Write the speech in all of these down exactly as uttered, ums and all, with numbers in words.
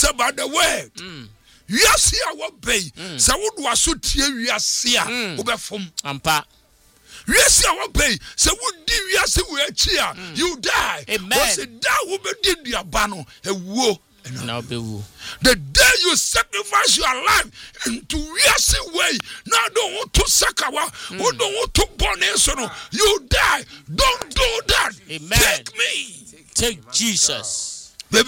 about the word. Wiase a wo bay say wo do aso tie wiase a wo be fom ampa wiase a wo bay say wo di wiase wo achi a you die. Wo say die wo be di duaba no ewuo na obewu. The day you sacrifice your life into wiase way now don't want to sakawa who don't want to born so no you die. Don't do that. Amen. Take me. Take Jesus. The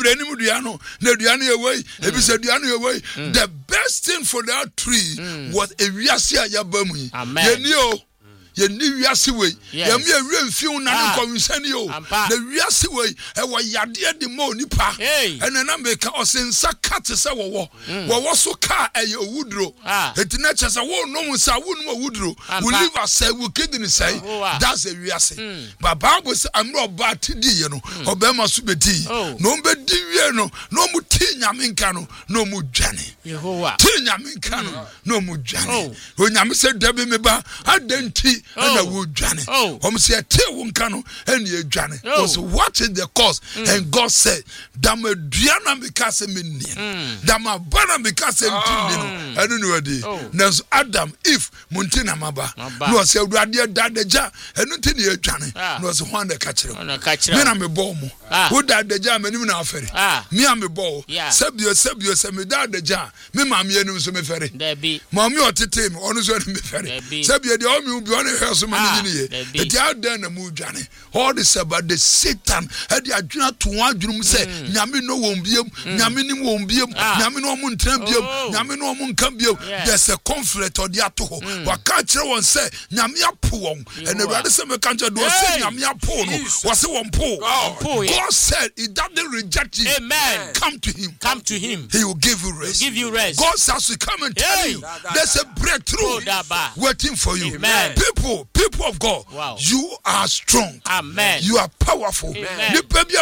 best thing for that tree mm. was a wiase ayabamu. Amen. Ye ni wiase we ye me awie mfiu na ne konwisane yo the wiase we e wo yade de mo nipa ene na meka osensa kat se wo wo wo so ka e owudro etina chese wo no sa wo no owudro we live as we kidney say that's a wiase but Bible say amro ba tidi ye no obema so beti no be di wie no no mu ti nyame nka no no mu dwane Yehowa ti nyame nka no no mu dwane o nyame se dabe me ba adenti and I would dwane. Hom say te wonka no and ye dwane. Was what is the cause? And God said, "Dam aduana because me nia. Dam abana because me nia." I don't know what Now Adam if muntina maba. No say urade da deja enu ti ne dwane. No say hwan de ka kire. Me na me bo mo. Wo da deja manim na afere. Me am me bo. Sabio sabio se me da deja. Me ma me enum so me fere. Ma me otete me onu so me fere. Sabio de o me ubi onu so many years. It out there na mu dwane. All this about the Satan had the adwuna to one drum say nyame no won biem nyame ni won biem nyame no mo ntran biem nyame no mo nkan biem. There's a conflict or the ato ho wa ka kire won say nyame apo won and the brother say me kan do say nyame apo no was say won po. God said he doesn't reject you. Amen. Come to him. Come to him. He will give you rest. Give you rest. God says to come and tell you there's a breakthrough waiting for you. Amen. People People of God, wow. You are strong. Amen. You are powerful. Amen.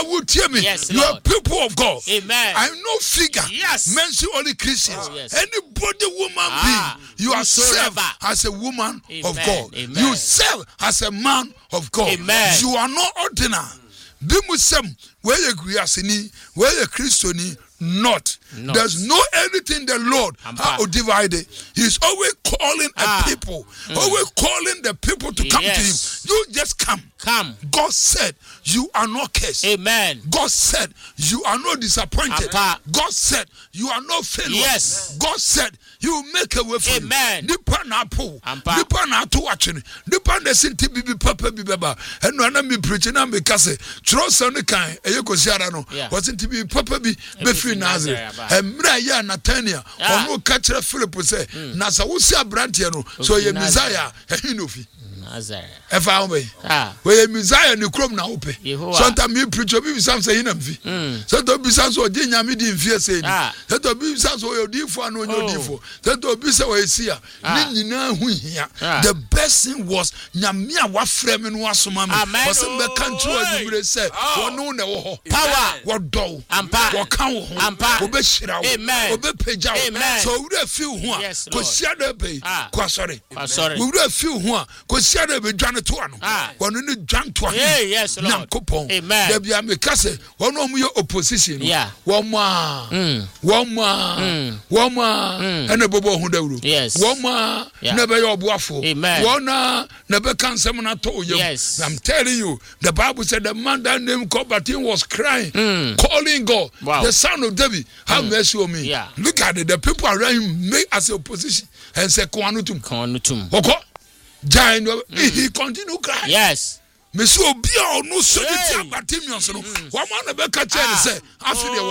Yes, you are people of God. Amen. I know figure. Yes. Mention only Christians. Oh, yes. Anybody, woman, ah, being, you are served as a woman Amen. of God. Amen. You serve as a man of God. Amen. You are not ordinary. Bimusem, where you Griasini, where you Christiani. Not. not there's no anything the Lord how divided. He's always calling ah. a people, mm. always calling the people to come yes. to him. You just come. Come. God said you are not cursed. Amen. God said you are not disappointed. Ampa. God said you are not failure. Yes. God said you will make a way for Amen. you. Nipa na po. Nipa na to watching. Nipa na sinti bibi papa bibi baba. And no na me preaching na me kase. Trust on the kind. Eyo kosiara no. Wasn't bibi papa bi befi Nazareth. Emra ya Nathaniel. Ono ka kire Philip say na sa wo si abrante no. So ye Messiah. Ehi no fi. Nazareth. Efa me. Ah. We Messiah ni krom na ope. Sometimes me preach obi bisam say hinam fi. Sometimes bisam so je nyame di mfie say ni. Sometimes bisam so yo di fo anu onyo di fo. Sometimes bisam we sia. Ni nyina hu hia. The best thing was nyame a wa frɛ me no asoma me. Was be kan tro adumre say wono na wo ho. Power. Wo do. Ampa. Wo kan wo ho. Ampa. Wo be hyira wo. Amen. Wo be pagya wo. So we dey feel ho a. Ko sia da be. Ko sorry. Sorry. We dey feel ho a. Ko sia da be dwane to ano. Wono ni dwan to ano. Yes, Lord. Amen. There be am kase wono mu ye opposition. Yeah. Wo ma. Wo ma. Wo ma. Ene bobo hu dawuro. Yes. Wo ma na be ye oboafo. Amen. Wo na na be kan sem na to oyem. Yes. I'm telling you, the Bible said the man that named Cobatin was crying, mm. calling God, wow. the son of David, have mm. mercy on me. Yeah. Look at it, the people around him make as a opposition and say, Kwanutum. Kwanutum. Okay. Giant, he continued crying. Yes. Monsieur Obia, no so the Batimians. One man of Becca say, after the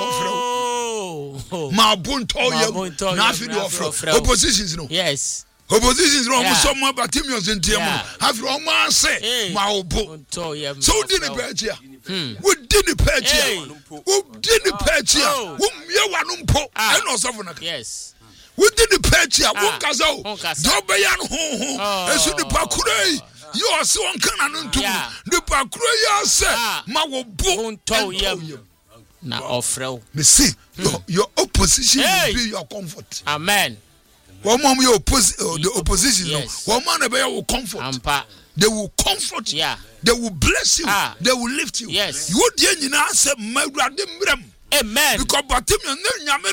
war, my bone told you, nothing of oppositions. No. Yes. Oppositions wrong with some more Batimians in Tiamu. After all, man say, my old so didn't pay here. We didn't pay here. We didn't pay here. Whom you want to put and no sovereign. Yes. We didn't pay here. Won't Kazo. Dobayan home. And so the Bakure. You are so uncanny to the Bakure. Say, my old bone. Now, offer me see your opposition will be your comfort. Amen. One man will oppose uh, the opposition. Yes. One man will comfort. Ampa. They will comfort you. Yeah. They will bless you. Ah. They will lift you. Yes. You didn't answer my brother. Amen. Because Batimian